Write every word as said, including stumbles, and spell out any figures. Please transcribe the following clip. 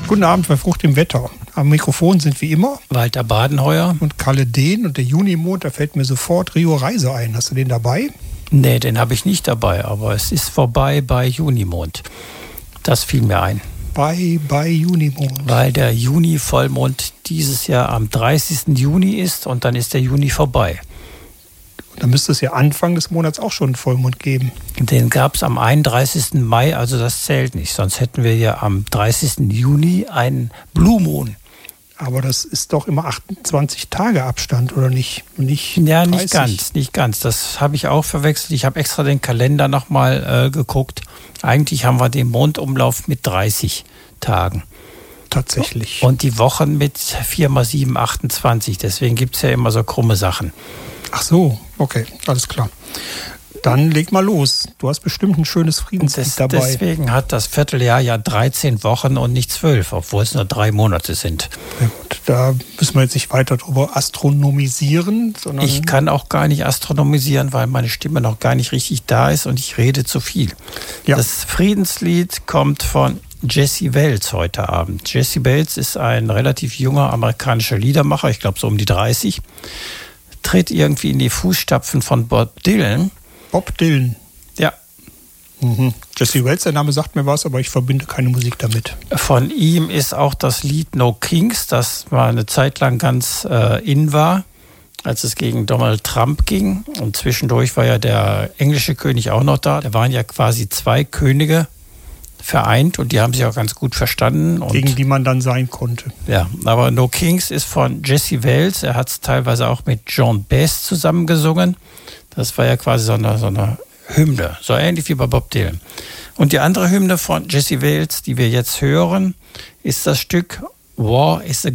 Guten Abend bei Frucht im Wetter. Am Mikrofon sind wie immer Walter Badenheuer und Kalle Dehn. Und der Junimond, da fällt mir sofort Rio Reise ein. Hast du den dabei? Nee, den habe ich nicht dabei, aber es ist vorbei bei Junimond. Das fiel mir ein. Bei, bei Junimond. Weil der Juni-Vollmond dieses Jahr am dreißigsten Juni ist und dann ist der Juni vorbei. Dann müsste es ja Anfang des Monats auch schon einen Vollmond geben. Den gab es am einunddreißigsten Mai, also das zählt nicht. Sonst hätten wir ja am dreißigsten Juni einen Blue Moon. Aber das ist doch immer achtundzwanzig Tage Abstand, oder nicht? Nicht ja, dreißig. Nicht ganz, nicht ganz. Das habe ich auch verwechselt. Ich habe extra den Kalender nochmal äh, geguckt. Eigentlich haben wir den Mondumlauf mit dreißig Tagen. Tatsächlich. Und die Wochen mit vier mal sieben, achtundzwanzig. Deswegen gibt es ja immer so krumme Sachen. Ach so, okay, alles klar. Dann leg mal los. Du hast bestimmt ein schönes Friedenslied das, dabei. Deswegen hat das Vierteljahr ja dreizehn Wochen und nicht zwölf, obwohl es nur drei Monate sind. Ja gut, da müssen wir jetzt nicht weiter drüber astronomisieren. Sondern ich kann auch gar nicht astronomisieren, weil meine Stimme noch gar nicht richtig da ist und ich rede zu viel. Ja. Das Friedenslied kommt von Jesse Wells heute Abend. Jesse Wells ist ein relativ junger amerikanischer Liedermacher, ich glaube so um die dreißig. Tritt irgendwie in die Fußstapfen von Bob Dylan. Bob Dylan? Ja. Mhm. Jesse Wells, der Name sagt mir was, aber ich verbinde keine Musik damit. Von ihm ist auch das Lied No Kings, das mal eine Zeit lang ganz äh, in war, als es gegen Donald Trump ging. Und zwischendurch war ja der englische König auch noch da. Da waren ja quasi zwei Könige vereint und die haben sich auch ganz gut verstanden. Und gegen die man dann sein konnte. Ja, aber No Kings ist von Jesse Wells. Er hat es teilweise auch mit John Bass zusammengesungen. Das war ja quasi so eine, so eine Hymne, so ähnlich wie bei Bob Dylan. Und die andere Hymne von Jesse Wells, die wir jetzt hören, ist das Stück War is a